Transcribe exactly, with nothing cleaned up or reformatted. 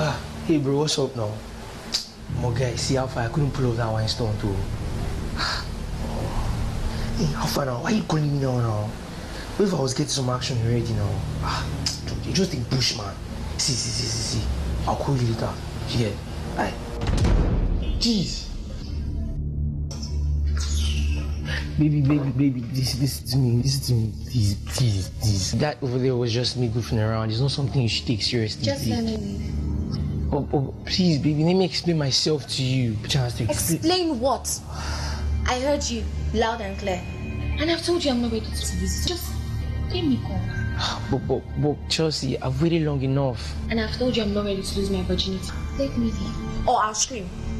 Ah, hey bro, what's up now? My guy, see how far I couldn't pull off that one stone too. Hey, how far now? Why are you calling me now now? What if I was getting some action already now? Ah, you just think push, man. See, see, see, see, see. I'll call you later. Yeah. Aye. Jeez. Baby, baby, baby, this, this is me, this is me, please, please, please. That over there was just me goofing around. It's not something you should take seriously. Just please. let me leave. Oh, oh, please, baby, let me explain myself to you. Chance to explain. Explain what? I heard you loud and clear. And I've told you I'm not ready to visit. Just let me go. But, but, but, Chelsea, I've waited long enough. And I've told you I'm not ready to lose my virginity. Let me leave. Or I'll scream.